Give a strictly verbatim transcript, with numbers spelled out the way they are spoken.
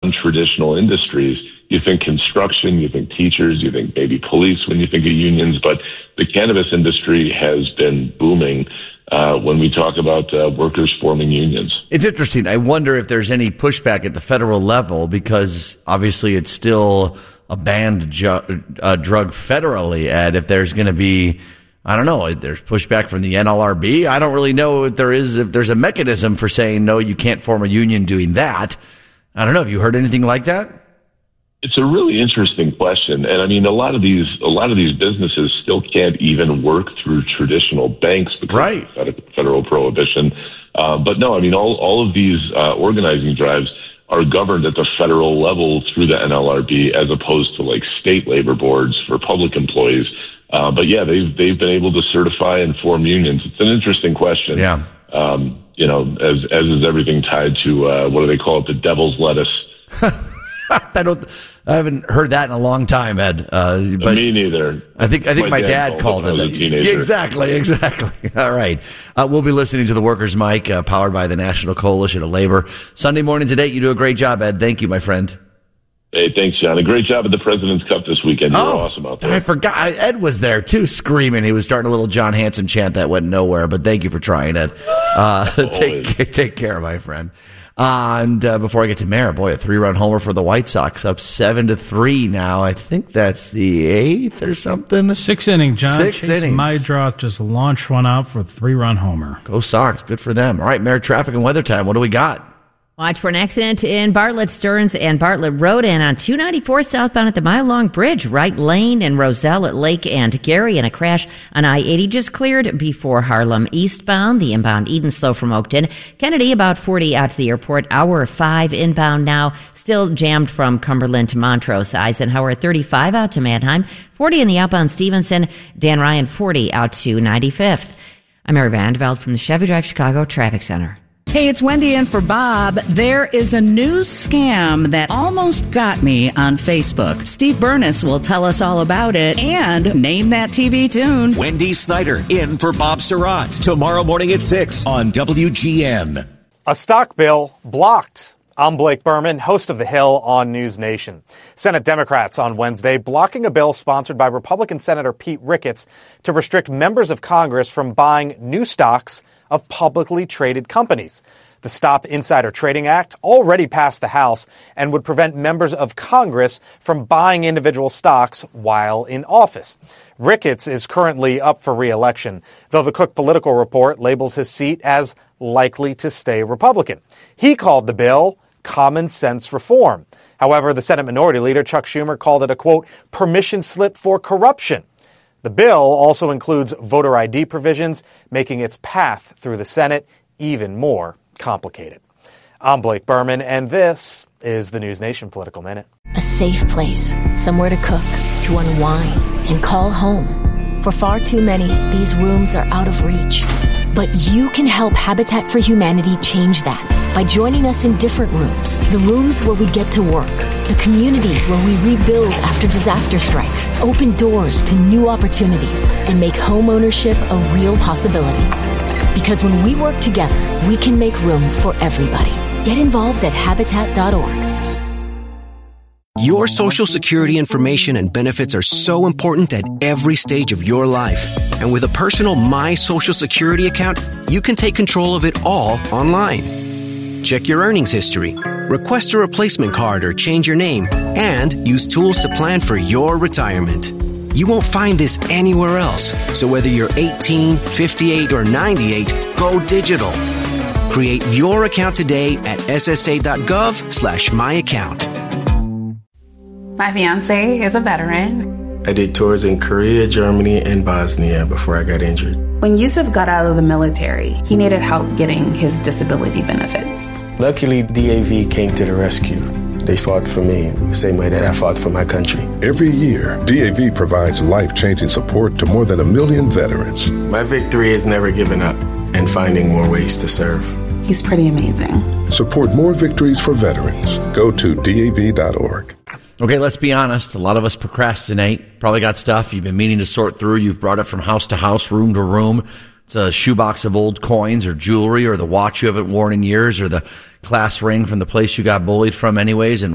non-traditional industries. You think construction, you think teachers, you think maybe police when you think of unions, but the cannabis industry has been booming uh, when we talk about uh, workers forming unions. It's interesting. I wonder if there's any pushback at the federal level, because obviously it's still a banned ju- uh, drug federally, Ed. If there's going to be, I don't know, there's pushback from the N L R B. I don't really know if there is, if there's a mechanism for saying, no, you can't form a union doing that. I don't know. Have you heard anything like that? It's a really interesting question. And I mean, a lot of these, a lot of these businesses still can't even work through traditional banks because right. of federal prohibition. Uh, but no, I mean, all, all of these uh, organizing drives are governed at the federal level through the N L R B as opposed to like state labor boards for public employees. Uh, but yeah, they've, they've been able to certify and form unions. It's an interesting question. Yeah. Um, you know, as, as is everything tied to, uh, what do they call it? The devil's lettuce. I don't. I haven't heard that in a long time, Ed. Uh, but Me neither. I think I think my, my dad, dad called it. When I was a teenager. Exactly, exactly. All right. Uh, we'll be listening to the Workers' Mic, uh, powered by the National Coalition of Labor. Sunday morning today. You do a great job, Ed. Thank you, my friend. Hey, thanks, John. A great job at the President's Cup this weekend. You oh, were awesome out there. I forgot. Ed was there too, screaming. He was starting a little John Hanson chant that went nowhere. But thank you for trying, Ed. Uh, take take care, my friend. Uh, and uh, before I get to Mara, boy, a three-run homer for the White Sox, up seven to three now. I think that's the eighth or something. Six inning, John. Six Chase innings. Mydroth just launched one out for a three-run homer. Go Sox. Good for them. All right, Mara, traffic and weather time. What do we got? Watch for an accident in Bartlett Stearns and Bartlett Road and on two ninety-four southbound at the Mile Long Bridge. Wright Lane and Roselle at Lake and Gary, and a crash on I eighty just cleared before Harlem eastbound. The inbound Eden slow from Oakton. Kennedy about forty out to the airport. Hour five inbound now. Still jammed from Cumberland to Montrose. Eisenhower thirty-five out to Manheim. forty in the outbound Stevenson. Dan Ryan forty out to ninety-fifth. I'm Mary Vandeveld from the Chevy Drive Chicago Traffic Center. Hey, it's Wendy in for Bob. There is a new scam that almost got me on Facebook. Steve Burness will tell us all about it and name that T V tune. Wendy Snyder in for Bob Surratt tomorrow morning at six on W G N. A stock bill blocked. I'm Blake Berman, host of The Hill on News Nation. Senate Democrats on Wednesday blocking a bill sponsored by Republican Senator Pete Ricketts to restrict members of Congress from buying new stocks of publicly traded companies. The Stop Insider Trading Act already passed the House and would prevent members of Congress from buying individual stocks while in office. Ricketts is currently up for re-election, though the Cook Political Report labels his seat as likely to stay Republican. He called the bill common sense reform. However, the Senate Minority Leader Chuck Schumer called it a, quote, permission slip for corruption. The bill also includes voter I D provisions, making its path through the Senate even more complicated. I'm Blake Berman, and this is the News Nation Political Minute. A safe place, somewhere to cook, to unwind, and call home. For far too many, these rooms are out of reach. But you can help Habitat for Humanity change that by joining us in different rooms. The rooms where we get to work. The communities where we rebuild after disaster strikes. Open doors to new opportunities and make home ownership a real possibility. Because when we work together, we can make room for everybody. Get involved at habitat dot org. Your Social Security information and benefits are so important at every stage of your life. And with a personal My Social Security account, you can take control of it all online. Check your earnings history, request a replacement card or change your name, and use tools to plan for your retirement. You won't find this anywhere else. So whether you're eighteen, fifty-eight, or ninety-eight, go digital. Create your account today at S S A dot gov slash my account. My fiance is a veteran. I did tours in Korea, Germany, and Bosnia before I got injured. When Yusuf got out of the military, he needed help getting his disability benefits. Luckily, D A V came to the rescue. They fought for me the same way that I fought for my country. Every year, D A V provides life-changing support to more than a million veterans. My victory is never giving up and finding more ways to serve. He's pretty amazing. Support more victories for veterans. Go to D A V dot org. Okay, let's be honest. A lot of us procrastinate. Probably got stuff you've been meaning to sort through. You've brought it from house to house, room to room. It's a shoebox of old coins or jewelry or the watch you haven't worn in years or the class ring from the place you got bullied from anyways. And